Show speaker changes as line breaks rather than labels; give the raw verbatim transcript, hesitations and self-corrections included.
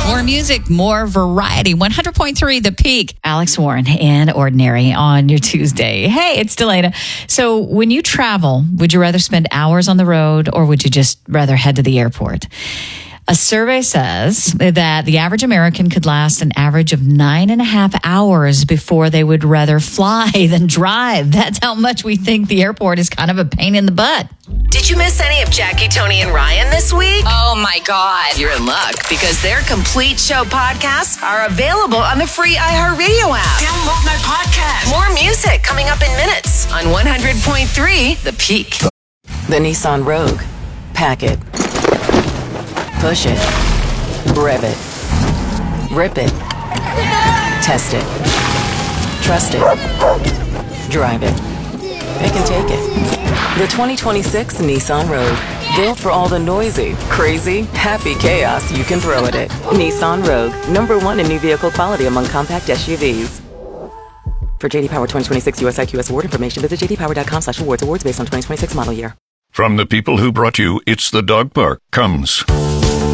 More music, more variety. one hundred point three The Peak. Alex Warren and Ordinary on your Tuesday. Hey, it's Delana. So when you travel, would you rather spend hours on the road or would you just rather head to the airport? A survey says that the average American could last an average of nine and a half hours before they would rather fly than drive. That's how much we think the airport is kind of a pain in the butt.
Did you miss any of Jackie, Tony, and Ryan this week?
Oh, my God.
You're in luck because their complete show podcasts are available on the free iHeartRadio app.
Download my podcast.
More music coming up in minutes on one hundred point three The Peak.
The Nissan Rogue. Pack it. Push it. Rev it. Rip it. Test it. Trust it. Drive it. Pick and take it. The twenty twenty-six Nissan Rogue. Built for all the noisy, crazy, happy chaos you can throw at it. Nissan Rogue. Number one in new vehicle quality among compact S U Vs. For J D Power twenty twenty-six U S I Q S award information, visit j d power dot com slash awards. Awards based on twenty twenty-six model year.
From the people who brought you It's the Dog Park comes